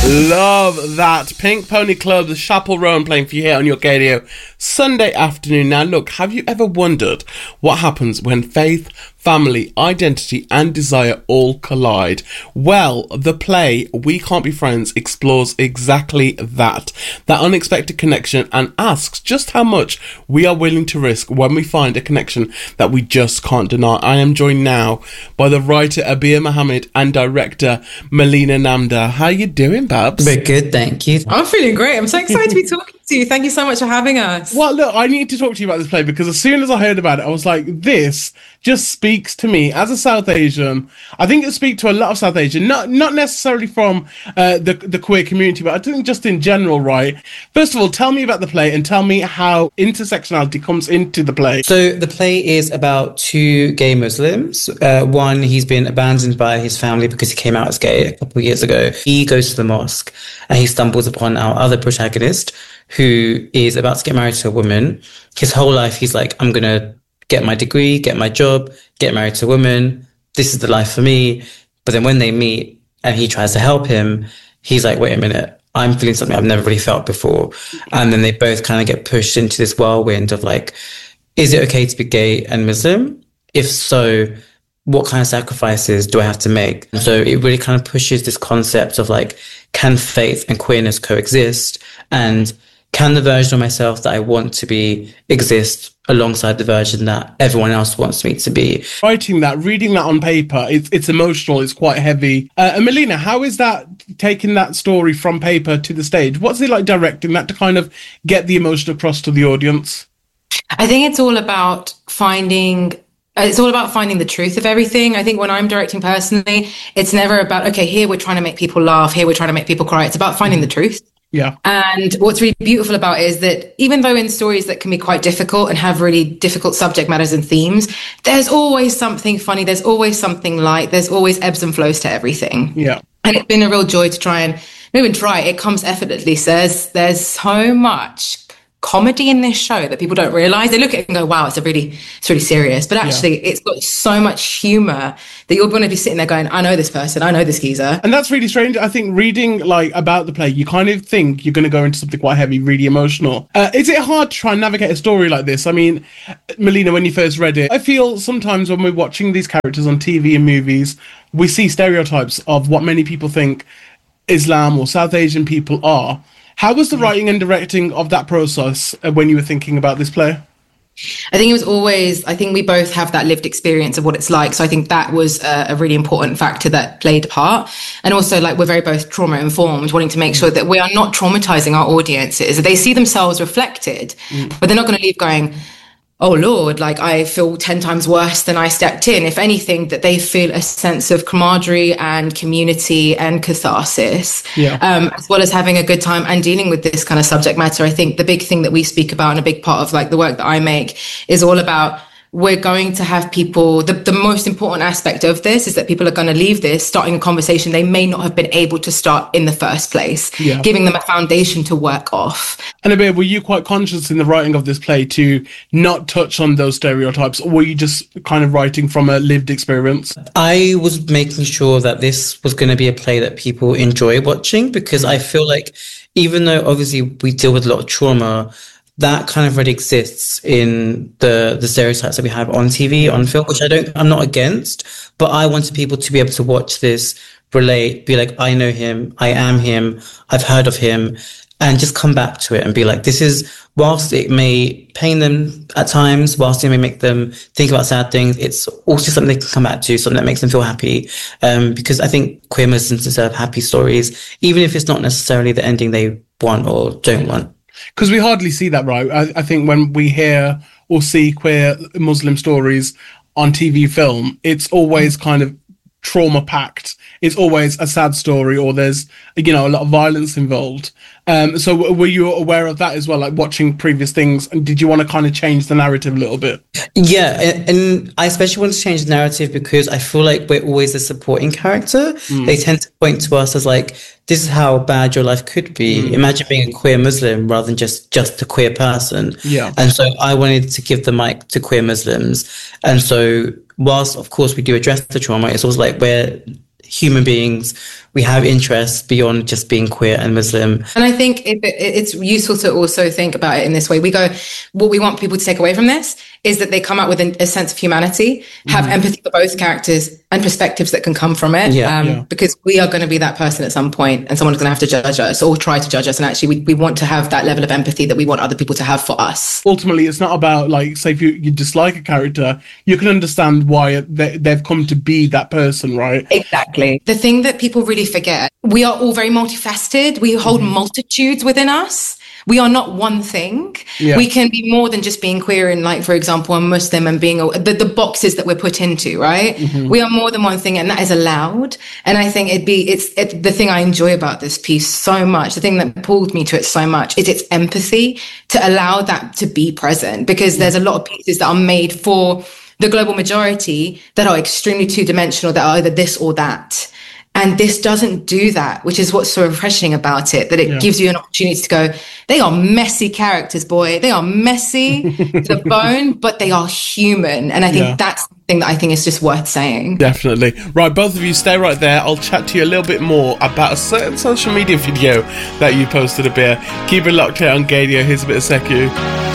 Love that. Pink Pony Club, the Chapel Roan playing for you here on your radio Sunday afternoon. Now look, have you ever wondered what happens when faith, family, identity and desire all collide? Well, the play We Can't Be Friends explores exactly that unexpected connection, and asks just how much we are willing to risk when we find a connection that we just can't deny. I am joined now by the writer Abir Mohammed and director Melina Namdar. How you doing, Babs? We're good, thank you. I'm feeling great. I'm so excited to be talking to you. Thank you so much for having us. Well, look, I need to talk to you about this play because as soon as I heard about it, I was like, this just speaks to me as a South Asian. I think it speaks to a lot of South Asian, not necessarily from the queer community, but I think just in general, right? First of all, tell me about the play and tell me how intersectionality comes into the play. So the play is about two gay Muslims. One, he's been abandoned by his family because he came out as gay a couple of years ago. He goes to the mosque and he stumbles upon our other protagonist who is about to get married to a woman. His whole life, he's like, I'm going to get my degree, get my job, get married to a woman. This is the life for me. But then when they meet and he tries to help him, he's like, wait a minute, I'm feeling something I've never really felt before. And then they both kind of get pushed into this whirlwind of like, is it okay to be gay and Muslim? If so, what kind of sacrifices do I have to make? And so it really kind of pushes this concept of like, can faith and queerness coexist? And can the version of myself that I want to be exist alongside the version that everyone else wants me to be? Writing that, reading that on paper, it's emotional, it's quite heavy. And Melina, how is that taking that story from paper to the stage? What's it like directing that to kind of get the emotion across to the audience? I think it's all about finding the truth of everything. I think when I'm directing personally, it's never about, okay, here we're trying to make people laugh, here we're trying to make people cry. It's about finding the truth. Yeah. And what's really beautiful about it is that even though in stories that can be quite difficult and have really difficult subject matters and themes, there's always something funny, there's always something light, there's always ebbs and flows to everything. Yeah. And it's been a real joy to try and, not even try, it comes effortlessly. There's so much comedy in this show that people don't realize. They look at it and go, wow, it's really serious. But actually, It's got so much humor that you're going to be sitting there going, I know this person, I know this geezer. And that's really strange. I think reading like about the play, you kind of think you're going to go into something quite heavy, really emotional. Is it hard to try and navigate a story like this? I mean, Melina, when you first read it, I feel sometimes when we're watching these characters on TV and movies, we see stereotypes of what many people think Islam or South Asian people are. How was the writing and directing of that process when you were thinking about this play? I think we both have that lived experience of what it's like. So I think that was a really important factor that played a part. And also, like, we're very both trauma informed, wanting to make sure that we are not traumatizing our audiences, that they see themselves reflected, but they're not going to leave going, oh Lord, like I feel 10 times worse than I stepped in. If anything, that they feel a sense of camaraderie and community and catharsis, as well as having a good time and dealing with this kind of subject matter. I think the big thing that we speak about and a big part of like the work that I make is all about, we're going to have people, the most important aspect of this is that people are going to leave this starting a conversation they may not have been able to start in the first place, giving them a foundation to work off. And Abir, were you quite conscious in the writing of this play to not touch on those stereotypes, or were you just kind of writing from a lived experience? I was making sure that this was going to be a play that people enjoy watching, because I feel like even though obviously we deal with a lot of trauma, that kind of already exists in the stereotypes that we have on TV, on film, which I'm not against, but I wanted people to be able to watch this, relate, be like, I know him, I am him, I've heard of him, and just come back to it and be like, this is, whilst it may pain them at times, whilst it may make them think about sad things, it's also something they can come back to, something that makes them feel happy. Because I think queer Muslims deserve happy stories, even if it's not necessarily the ending they want or don't want. Because we hardly see that, right? I think when we hear or see queer Muslim stories on TV film, it's always kind of trauma-packed. It's always a sad story, or there's, a lot of violence involved. So were you aware of that as well, like watching previous things? And did you want to kind of change the narrative a little bit? Yeah, and I especially want to change the narrative because I feel like we're always a supporting character. They tend to point to us as like, this is how bad your life could be. Imagine being a queer Muslim rather than just a queer person. Yeah. And so I wanted to give the mic to queer Muslims. And so whilst, of course, we do address the trauma, it's also like we're human beings we have interests beyond just being queer and Muslim. And I think it's useful to also think about it in this way. We go, what we want people to take away from this is that they come out with a sense of humanity, have empathy for both characters and perspectives that can come from it. Because we are going to be that person at some point, and someone's going to have to judge us or try to judge us. And actually, we want to have that level of empathy that we want other people to have for us. Ultimately, it's not about, like, say if you dislike a character, you can understand why they've come to be that person, right? Exactly. The thing that people really forget, we are all very multifaceted. We hold multitudes within us. We are not one thing. Yeah. We can be more than just being queer and, like, for example, a Muslim and being the boxes that we're put into, right? We are more than one thing, and that is allowed. And I think it's the thing I enjoy about this piece so much, the thing that pulled me to it so much is its empathy to allow that to be present, because there's a lot of pieces that are made for the global majority that are extremely two-dimensional, that are either this or that. And this doesn't do that, which is what's so refreshing about it, that it gives you an opportunity to go, they are messy characters, boy. They are messy to the bone, but they are human. And I think that's the thing that I think is just worth saying. Definitely. Right, both of you stay right there. I'll chat to you a little bit more about a certain social media video that you posted a bit. Keep it locked here on Gaydio. Here's a bit of Sekou.